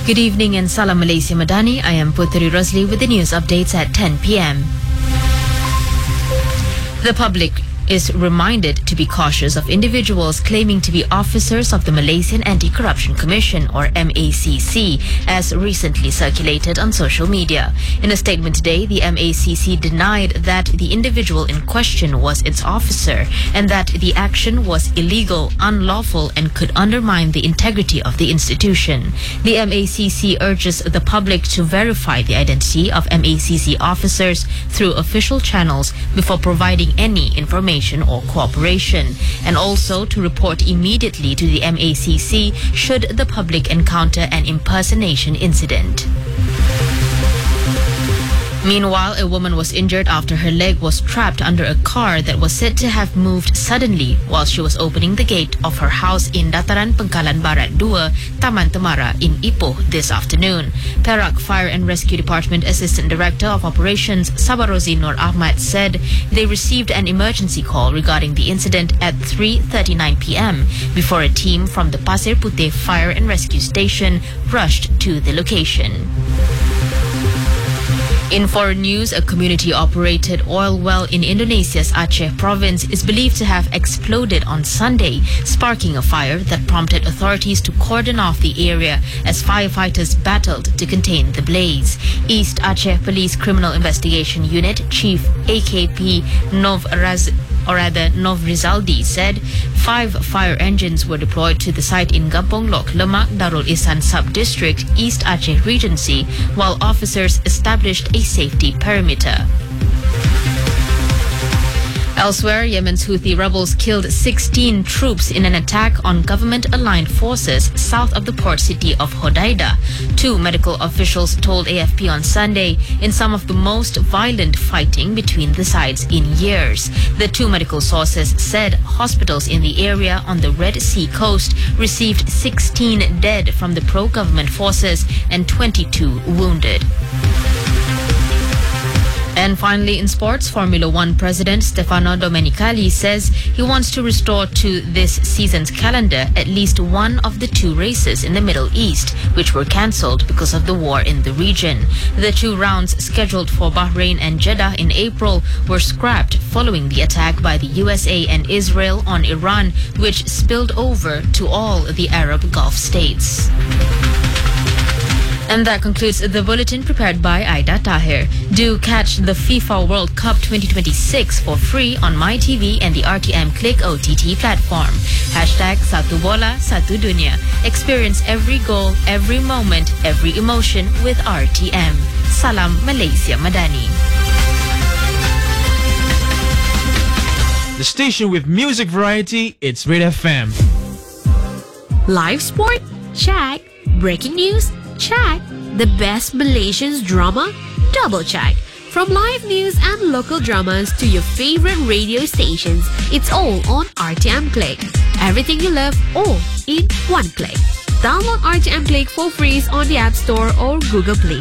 Good evening and Salam Malaysia Madani. I am Putri Rosli with the news updates at 10 p.m. The public is reminded to be cautious of individuals claiming to be officers of the Malaysian Anti-Corruption Commission or MACC, as recently circulated on social media. In a statement today, the MACC denied that the individual in question was its officer and that the action was illegal, unlawful and could undermine the integrity of the institution. The MACC urges the public to verify the identity of MACC officers through official channels before providing any information or cooperation, and also to report immediately to the MACC should the public encounter an impersonation incident. Meanwhile, a woman was injured after her leg was trapped under a car that was said to have moved suddenly while she was opening the gate of her house in Dataran Pengkalan Barat 2, Taman Temara in Ipoh this afternoon. Perak Fire and Rescue Department Assistant Director of Operations Sabarozi Nur Ahmad said they received an emergency call regarding the incident at 3:39 p.m. before a team from the Pasir Puteh Fire and Rescue Station rushed to the location. In foreign news, a community-operated oil well in Indonesia's Aceh province is believed to have exploded on Sunday, sparking a fire that prompted authorities to cordon off the area as firefighters battled to contain the blaze. East Aceh Police Criminal Investigation Unit Chief AKP Nov Rizaldi said 5 fire engines were deployed to the site in Kampung Lok Lemak Darul Ihsan Sub-District, East Aceh Regency, while officers established a safety perimeter. Elsewhere, Yemen's Houthi rebels killed 16 troops in an attack on government-aligned forces south of the port city of Hodeidah. 2 medical officials told AFP on Sunday in some of the most violent fighting between the sides in years. The 2 medical sources said hospitals in the area on the Red Sea coast received 16 dead from the pro-government forces and 22 wounded. And finally, in sports, Formula One President Stefano Domenicali says he wants to restore to this season's calendar at least one of the 2 races in the Middle East, which were cancelled because of the war in the region. The 2 rounds scheduled for Bahrain and Jeddah in April were scrapped following the attack by the USA and Israel on Iran, which spilled over to all the Arab Gulf states. And that concludes the bulletin prepared by Aida Tahir. Do catch the FIFA World Cup 2026 for free on MyTV and the RTM Click OTT platform. Hashtag Satu Bola, Satu Dunia. Experience every goal, every moment, every emotion with RTM. Salam Malaysia Madani. The station with music variety, it's Red FM. Live sport? Check. Breaking news? Check. The best Malaysian drama? Double check. From live news and local dramas to your favorite radio stations, it's all on RTM Click. Everything you love, all in one click. Download RTM Click for free on the App Store or Google Play